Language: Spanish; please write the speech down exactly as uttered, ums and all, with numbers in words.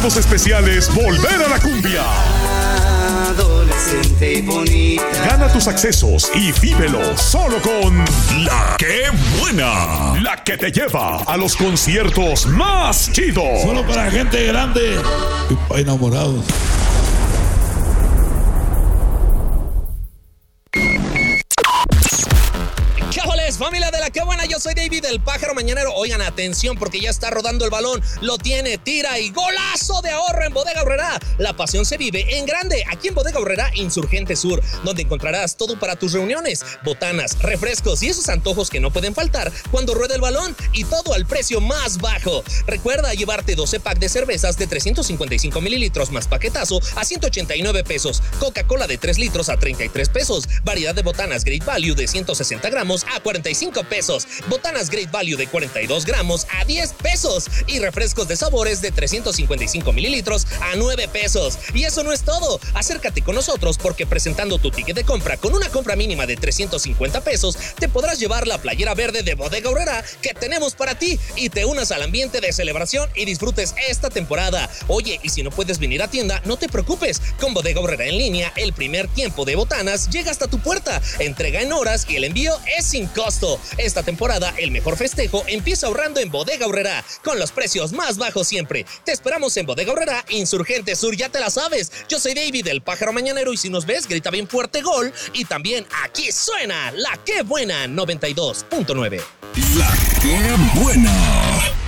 Los especiales Volver a la Cumbia. Adolescente y bonita. Gana tus accesos y vívelos solo con La Que Buena. La que te lleva a los conciertos más chidos. Solo para gente grande y para enamorados. Familia de La Que Buena, yo soy David el Pájaro Mañanero. Oigan, atención porque ya está rodando el balón. Lo tiene, tira y golazo de ahorro en Bodega Aurrerá. La pasión se vive en grande. Aquí en Bodega Aurrerá, Insurgente Sur, donde encontrarás todo para tus reuniones, botanas, refrescos y esos antojos que no pueden faltar cuando rueda el balón, y todo al precio más bajo. Recuerda llevarte doce pack de cervezas de trescientos cincuenta y cinco mililitros más paquetazo a ciento ochenta y nueve pesos. Coca-Cola de tres litros a treinta y tres pesos. Variedad de botanas Great Value de ciento sesenta gramos a cuarenta y cinco pesos. Botanas Great Value de cuarenta y dos gramos a diez pesos. Y refrescos de sabores de trescientos cincuenta y cinco mililitros a nueve pesos. Y eso no es todo. Acércate con nosotros porque presentando tu ticket de compra con una compra mínima de trescientos cincuenta pesos, te podrás llevar la playera verde de Bodega Aurrerá que tenemos para ti y te unas al ambiente de celebración y disfrutes esta temporada. Oye, y si no puedes venir a tienda, no te preocupes. Con Bodega Aurrerá en línea, el primer tiempo de botanas llega hasta tu puerta. Entrega en horas y el envío es sin costo. Esta temporada, el mejor festejo empieza ahorrando en Bodega Aurrerá, con los precios más bajos siempre. Te esperamos en Bodega Aurrerá, Insurgente Sur, ya te la sabes. Yo soy David, el Pájaro Mañanero, y si nos ves, grita bien fuerte gol. Y también aquí suena La Que Buena noventa y dos punto nueve. La Que Buena.